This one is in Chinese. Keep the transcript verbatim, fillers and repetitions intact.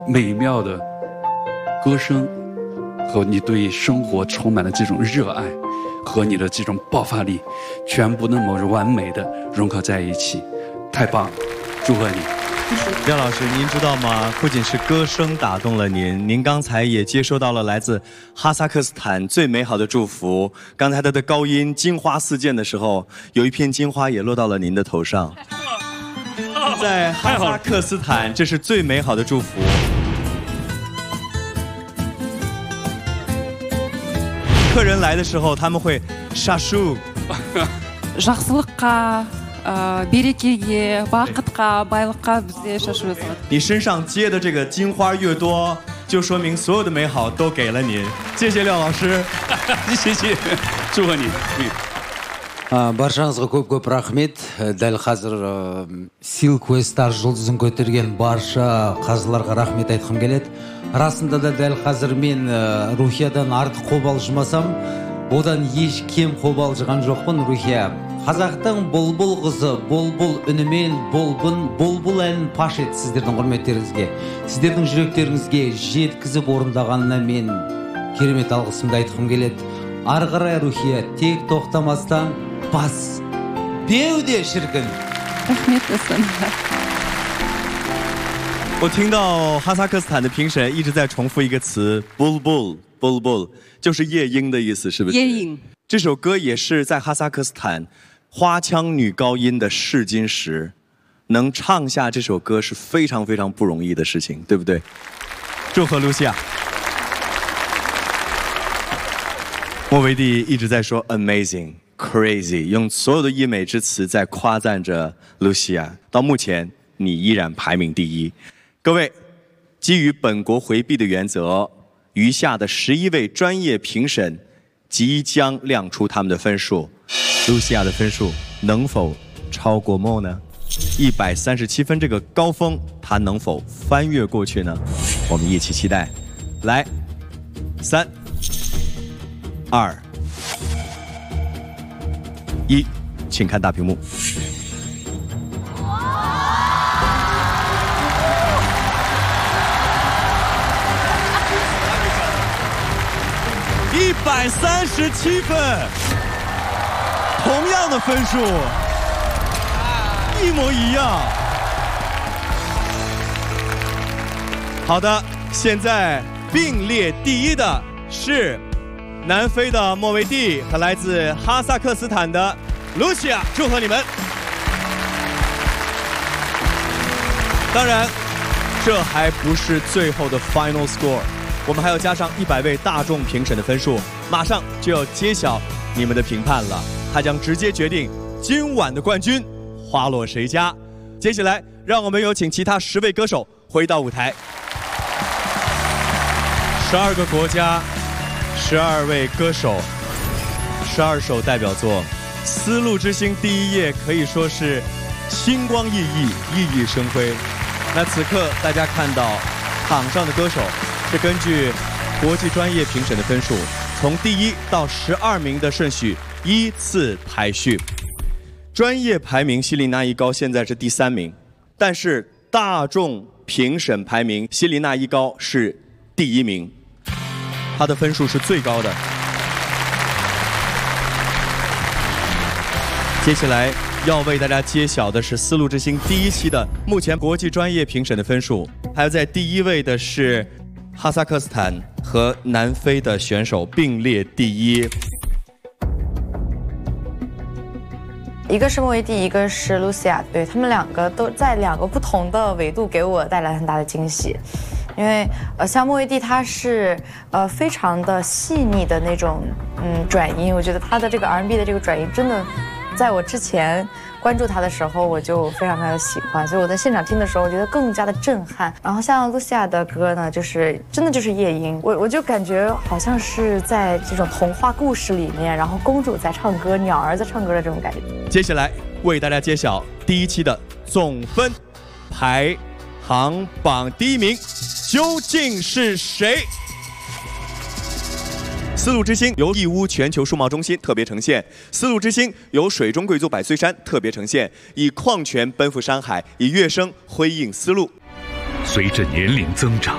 美妙的歌声和你对生活充满了这种热爱和你的这种爆发力，全部那么完美的融合在一起，太棒了！祝贺你。 廖老师，您知道吗？不仅是歌声打动了您，您刚才也接收到了来自哈萨克斯坦最美好的祝福。刚才他的高音金花四溅的时候，有一片金花也落到了您的头上。在哈萨克斯坦，这是最美好的祝福。客人来的时候，他们会沙树。 жақсылыққа, берекеге, бақытқа, байлыққа бізде шашу жасалады. 你身上结的这个金花越多，就说明所有的美好都给了您。谢谢廖老师， 谢谢，祝贺你。 Баршаңызға көп-көп рахмет. Дәл қазір Silk Westar жұлдызын көтерген барша қазыларға рахмет айтқым келеді. Расында да дәл қазір мен Рухиядан артық қобалжымасам, одан еш кем қобалжыған жоқпын. Рухия, қазақтың бұлбұл қызы, бұлбұл үнімен бұлбұн, бұлбұл әнін паш етті сіздердің құрметтеріңізге. Сіздердің жүректеріңізге жеткізіп орындағанына мен керемет алғысымды айтқым келеді. Ары қарай Рухия, тек тоқтамастан бас беуде шіркін. Рахмет olsun. 我听到哈萨克斯坦的评审一直在重复一个词 "bulbul bulbul"， 就是夜莺的意思，是不是？ 夜莺。 这首歌也是在哈萨克斯坦花腔女高音的试金石，能唱下这首歌是非常非常不容易的事情，对不对？祝贺露西亚。莫维蒂一直在说 amazing、crazy， 用所有的溢美之词在夸赞着露西亚。到目前，你依然排名第一。各位，基于本国回避的原则，余下的十一位专业评审即将亮出他们的分数。露西亚的分数能否超过莫呢？一百三十七分这个高峰，她能否翻越过去呢？我们一起期待。来，三、二、一，请看大屏幕。 一百三十七分，同样的分数，一模一样。好的，现在并列第一的是南非的莫维蒂和来自哈萨克斯坦的露西亚，祝贺你们！当然，这还不是最后的 final score。 我们还要加上一百位大众评审的分数，马上就要揭晓你们的评判了，它将直接决定今晚的冠军花落谁家。接下来，让我们有请其他十位歌手回到舞台。十二个国家，十二位歌手，十二首代表作，《丝路之星》第一页可以说是星光熠熠、熠熠生辉。那此刻大家看到场上的歌手。 是根据国际专业评审的分数，从第一到十二名的顺序依次排序。专业排名希林娜依高现在是第三名，但是大众评审排名希林娜依高是第一名，她的分数是最高的。接下来要为大家揭晓的是《丝路之星》第一期的目前国际专业评审的分数，还有在第一位的是。 哈萨克斯坦和南非的选手并列第一， 一个是莫维蒂，一个是露西亚，对他们两个都在两个不同的维度给我带来很大的惊喜。因为呃，像莫维蒂，她是呃非常的细腻的那种嗯转音，我觉得她的这个 R and B 的这个转音真的，在我之前。 关注他的时候，我就非常非常的喜欢，所以我在现场听的时候，我觉得更加的震撼。然后像露西亚的歌呢，就是真的就是夜莺，我我就感觉好像是在这种童话故事里面，然后公主在唱歌，鸟儿在唱歌的这种感觉。 接下来为大家揭晓第一期的总分排行榜第一名究竟是谁？ 丝路之星由义乌全球数贸中心特别呈现，丝路之星由水中贵族百岁山特别呈现，以矿泉奔赴山海，以乐声辉映丝路。 随着年龄增长，